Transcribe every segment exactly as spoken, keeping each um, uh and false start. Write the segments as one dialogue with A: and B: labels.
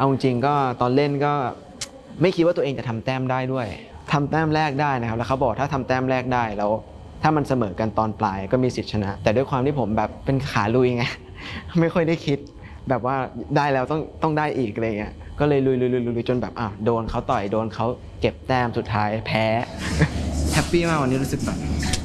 A: เอาจริงก็ตอนเล่นก็ไม่คิดว่าตัวเองจะทำแต้มได้ด้วยทำแต้มแรกได้นะครับแล้วเขาบอกถ้าทำแต้มแรกได้แล้วถ้ามันเสมอกันตอนปลายก็มีสิทธิชนะแต่ด้วยความที่ผมแบบเป็นขาลุยไงไม่ค่อยได้คิดแบบว่าได้แล้วต้องต้องได้อีกอะไรเงี้ยก็เลยลุยลุยลุยลุยจนแบบอ่ะโดนเขาต่อยโดนเขาเก็บแต้มสุดท้ายแพ้แฮปปี้มากวันนี้รู้สึกแบบ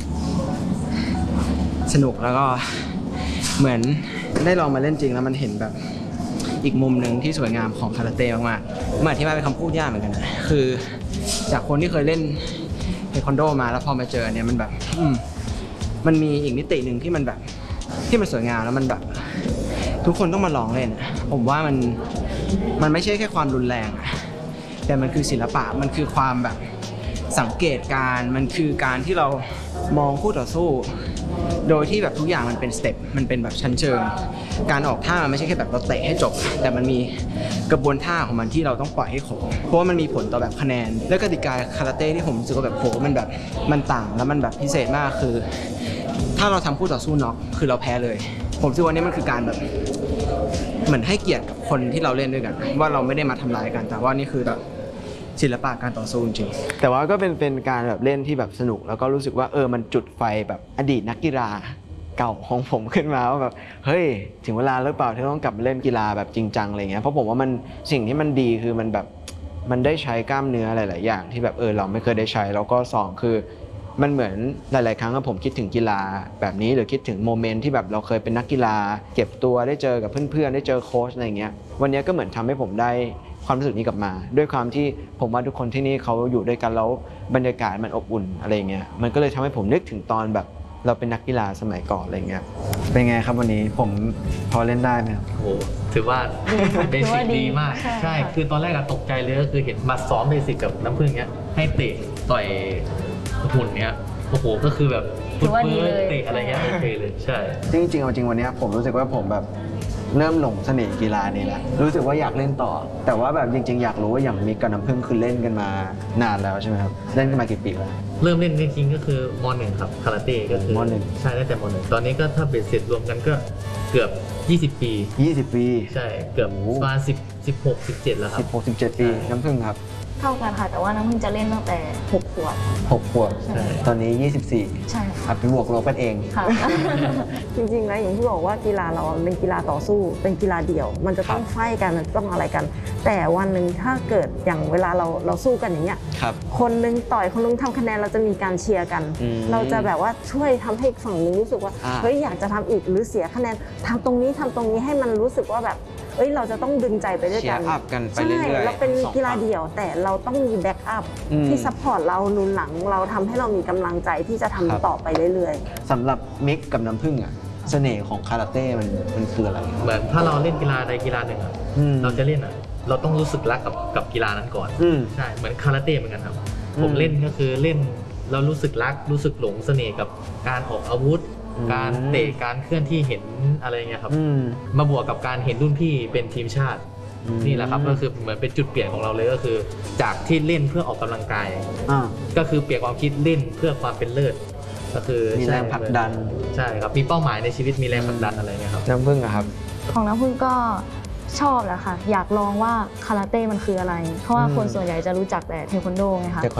A: สนุกแล้วก็เหมือนได้ลองมาเล่นจริงแล้วมันเห็นแบบอีกมุมหนึ่งที่สวยงามของคาราเต้มากๆมันอธิบายเป็นคำพูดยากเหมือนกันนะคือจากคนที่เคยเล่นเทควันโดมาแล้วพอมาเจอเนี่ยมันแบบมันมีอีกมิติหนึ่งที่มันแบบที่มันสวยงามแล้วมันแบบทุกคนต้องมาลองเล่นผมว่ามันมันไม่ใช่แค่ความรุนแรงแต่มันคือศิลปะมันคือความแบบสังเกตการมันคือการที่เรามองคู่ต่อสู้โดยที่แบบทุกอย่างมันเป็นสเต็ปมันเป็นแบบชั้นเชิงการออกท่ามันไม่ใช่แค่แบบเราเตะให้จบแต่มันมีกระบวนท่าของมันที่เราต้องปล่อยให้ครบเพราะว่ามันมีผลต่อแบบคะแนนและกติกาคาราเต้ที่ผมรู้สึกว่าแบบโหมันแบบมันต่างแล้วมันแบบพิเศษมากคือถ้าเราทำคู่ต่อสู้น็อกคือเราแพ้เลยผมคิดว่านี่มันคือการแบบเหมือนให้เกียรติกับคนที่เราเล่นด้วยกันว่าเราไม่ได้มาทำร้ายกันแต่ว่านี่คือแบบศิลปะการต่อสู้จริงแต่ว่าก็เป็นเป็นการแบบเล่นที่แบบสนุกแล้วก็รู้สึกว่าเออมันจุดไฟแบบอดีตนักกีฬาเก่าของผมขึ้นมาว่าแบบเฮ้ยถึงเวลาหรือเปล่าที่ต้องกลับมาเล่นกีฬาแบบจริงจังอะไรเงี้ยเพราะผมว่ามันสิ่งที่มันดีคือมันแบบมันได้ใช้กล้ามเนื้อหลายๆอย่างที่แบบเออเราไม่เคยได้ใช้แล้วก็สองคือมันเหมือนหลายๆครั้งผมคิดถึงกีฬาแบบนี้หรือคิดถึงโมเมนต์ที่แบบเราเคยเป็นนักกีฬาเก็บตัวได้เจอกับเพื่อนๆได้เจอโค้ชอะไรเงี้ยวันนี้ก็เหมือนทำให้ผมได้ความรู้สึกนี้กลับมาด้วยความที่ผมว่าทุกคนที่นี่เขาอยู่ด้วยกันแล้วบรรยากาศมันอบอุ่นอะไรเงี้ยมันก็เลยทำให้ผมนึกถึงตอนแบบเราเป็นนักกีฬาสมัยก่อนอะไรเงี้ยเป็นไงครับวันนี้ผมพอเล่นได้ไหมครับ
B: โอ้ถือว่าเบสิกดีมากใช่คือตอนแรกตกใจเลยก็คือเห็นมาซ้อมเบสิกกับน้ำผึ้งเนี้ยให้เตะต่อยหุ่นเนี้ยโอ้โหก็คือแบบฟุตเวิร์เตะอะไรเงี้ยโอเคเลยใช่
A: จริงๆเอาจริงวันนี้ผมรู้สึกว่าผมแบบเริ่มหลงเสน่ห์กีฬานี่แหละรู้สึกว่าอยากเล่นต่อแต่ว่าแบบจริงๆอยากรู้ว่าอย่างมิกกับน้ำผึ้งคือเล่นกันมานานแล้วใช่ไหมครับเล่นกันมากี่ปีแล้ว
B: เริ่มเล่นจริงๆก็คือมหนึ่งครับคาราเต้ก็คือ
A: มหนึ่ง
B: ใช่ตั้งแต่มหนึ่งตอนนี้ก็ถ้าเบ็ดเสร็จรวมกันก็เกือบยี่สิบปี
A: ยี่สิบปี
B: ใช่เกือบประมาณสิบ สิบหก สิบเจ็ดแล้วครับ
A: สิบหก สิบเจ็ดปีน้ำผึ้งครับ
C: เท่ากันค่ะแต่ว่าน้ำผึ้งจะเล่นตั้งแต่หกขวบ
A: หกขวบตอนนี้ยี่สิบสี่
C: ใช่ค่ะ
A: ไปบวกลบกันเอง
C: ค่ะ
D: จริงๆแล้วอย่างที่บอกว่ากีฬาเราเป็นกีฬาต่อสู้เป็นกีฬาเดี่ยวมันจะต้องไฟกันมันต้องอะไรกันแต่วันหนึ่งถ้าเกิดอย่างเวลาเราเราสู้กันอย่างเงี้ยคนนึงต่อยคนนึงทำคะแนนเราจะมีการเชียร์กันเราจะแบบว่าช่วยทำให้ฝั่งนึงรู้สึกว่าเฮ้ยอยากจะทำอีกหรือเสียคะแนนทำตรงนี้ทำตรงนี้ให้มันรู้สึกว่าแบบเอ้ยเราจะต้องดึงใจไปด้วยกัน
A: ใช่
D: เราเป็นกีฬาเดี่ยวแต่เราต้องมีแบ็กอัพที่ซัพพอร์ตเราหนุนหลังเราทำให้เรามีกำลังใจที่จะทำต่อไปเรื่อย
A: ๆสำหรับมิกกับน้ำผึ้งอ่ะเสน่ห์ของคาราเต้มันมันคืออะไร
B: เหมือนถ้าเราเล่นกีฬาใดกีฬาหนึ่งอ่ะเราจะเล่นอ่ะเราต้องรู้สึกรักกับกับกีฬานั้นก่อนใช่เหมือนคาราเต้เหมือนกันครับผมเล่นก็คือเล่นเรารู้สึกรักรู้สึกหลงเสน่ห์กับการออกอาวุธการเตะการเคลื่อนที่เห็นอะไรเงี้ยครับมาบวกกับการเห็นรุ่นพี่เป็นทีมชาตินี่แหละครับก็คือเหมือนเป็นจุดเปลี่ยนของเราเลยก็คือจากที่เล่นเพื่อออกกำลังกายก็คือเปลี่ยนความคิดเล่นเพื่อความเป็นเลิศก็คือ
A: มีแรงผลักดัน
B: ใช่ครับมีเป้าหมายในชีวิตมีแรงผลักดันอะไรเงี้ยครับ
A: น้ำผึ้งอะครับ
C: ของน้ำผึ้งก็ชอบแหละค่ะอยากลองว่าคาราเต้มันคืออะไรเพราะว่าคนส่วนใหญ่จะรู้จักแต่เทควันโดไงคะ